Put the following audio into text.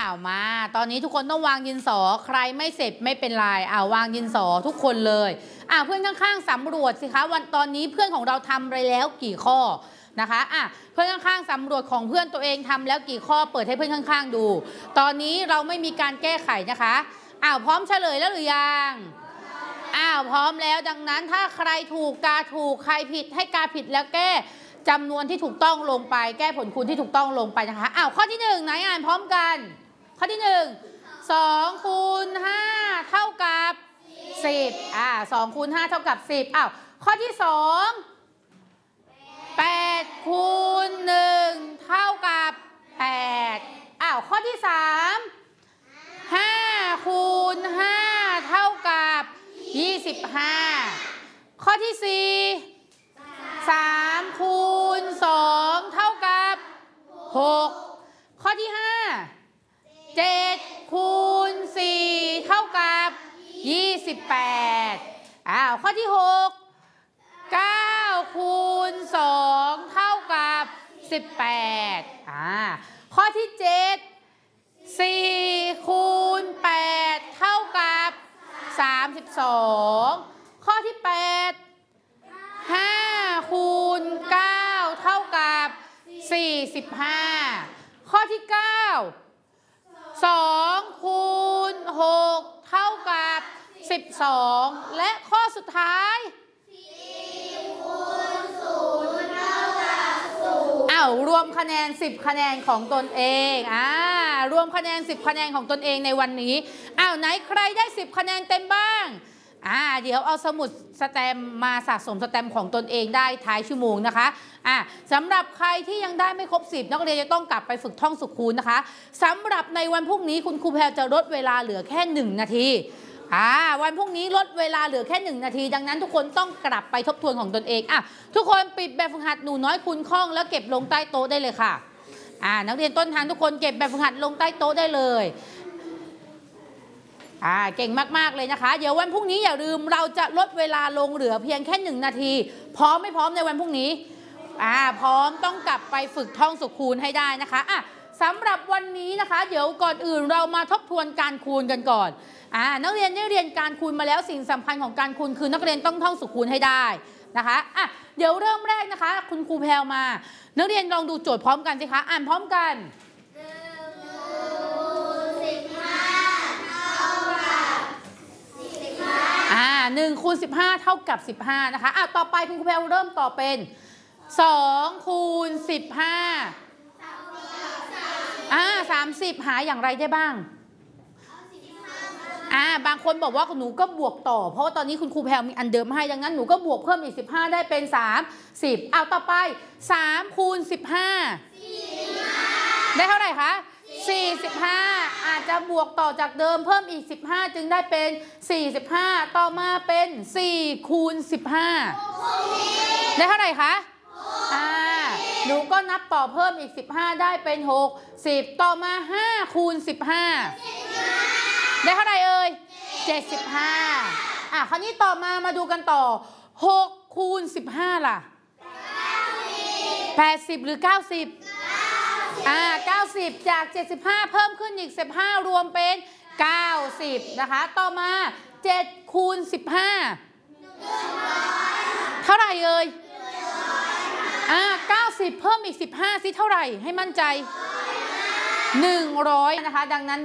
มาตอนนี้ทุกคนต้องวางดินสอใครไม่เสร็จไม่เป็นไรวางดินสอทุกคนเลยเพื่อนข้างๆสำรวจสิคะวันตอนนี้เพื่อนของเราทำไปแล้วกี่ข้อนะคะเพื่อนข้างๆสำรวจของเพื่อนตัวเองทำแล้วกี่ข้อเปิดให้เพื่อนข้างๆดูตอนนี้เราไม่มีการแก้ไขนะคะพร้อมเฉลยแล้วหรือยังพร้อมแล้วดังนั้นถ้าใครถูกกาถูกใครผิดให้กาผิดแล้วแก้จำนวนที่ถูกต้องลงไปแก้ผลคูณที่ถูกต้องลงไปนะคะข้อที่1ไหนอ่านพร้อมกันข้อที่1 2 คูณ 5 เท่ากับ10 2 คูณ 5 เท่ากับ10ข้อที่2 8 คูณ 1 เท่ากับ8ข้อที่3 5 คูณ 5 เท่ากับ25ข้อที่4 3 คูณ 2 เท่ากับ6ข้อที่5 7 คูณ 4 เท่ากับ28ข้อที่6 9 คูณ 2 เท่ากับ18ข้อที่7 4 คูณ 8 เท่ากับ32ข้อที่8 5 คูณ 9 เท่ากับ45ข้อที่9 2 คูณ 6 เท่ากับ12และข้อสุดท้าย4 คูณ 0 เท่ากับ0รวมคะแนน10คะแนนของตนเองรวมคะแนน10คะแนนของตนเองในวันนี้ไหนใครได้10คะแนนเต็มบ้างเดี๋ยวเอาสมุดสแตมป์มาสะสมสแตมป์ของตนเองได้ท้ายชั่วโมงนะคะสำหรับใครที่ยังได้ไม่ครบ10นักเรียนจะต้องกลับไปฝึกท่องสุขคูณนะคะสำหรับในวันพรุ่งนี้คุณครูแพรจะลดเวลาเหลือแค่1นาทีวันพรุ่งนี้ลดเวลาเหลือแค่1นาทีดังนั้นทุกคนต้องกลับไปทบทวนของตนเองทุกคนปิดแบบฝึกหัดหนูน้อยคูณข้องแล้วเก็บลงใต้โต๊ะได้เลยค่ะนักเรียนต้นทางทุกคนเก็บแบบฝึกหัดลงใต้โต๊ะได้เลยเก่งมากๆเลยนะคะเดี๋ยววันพรุ่งนี้อย่าลืมเราจะลดเวลาลงเหลือเพียงแค่1นาทีพร้อมไม่พร้อมในวันพรุ่งนี้พร้อมต้องกลับไปฝึกท่องสุขคูณให้ได้นะคะสำหรับวันนี้นะคะเดี๋ยวก่อนอื่นเรามาทบทวนการคูณกันก่อนนักเรียนได้เรียนการคูณมาแล้วสิ่งสำคัญของการคูณคือนักเรียนต้องท่องสุขคูณให้ได้นะคะเดี๋ยวเริ่มแรกนะคะคุณครูแพรวมานักเรียนลองดูโจทย์พร้อมกันสิคะอ่านพร้อมกัน1 คูณ 15 เท่ากับ15นะคะต่อไปคุณครูแพรวเริ่มต่อเป็น2 คูณ 15 30หาอย่างไรได้บ้างบางคนบอกว่าหนูก็บวกต่อเพราะว่าตอนนี้คุณครูแพรมีอันเดิมให้ดังนั้นหนูก็บวกเพิ่มอีก15ได้เป็น30ต่อไป3 คูณ 15ได้เท่าไหร่คะ45อาจจะบวกต่อจากเดิมเพิ่มอีก15จึงได้เป็น45ต่อมาเป็น4 คูณ 15ได้เท่าไหร่คะหนูก็นับต่อเพิ่มอีก15ได้เป็น60ต่อมา5 คูณ 15ได้เท่าไหร่เอ่ย75คราวนี้ต่อมาดูกันต่อ6 คูณ 15ล่ะ80หรือ90 90จาก75เพิ่มขึ้นอีก15รวมเป็น90นะคะต่อมา7 คูณ 15เท่าไหร่เอ่ย90เพิ่มอีก15สิเท่าไหร่ให้มั่นใจ100นะคะดังนั้น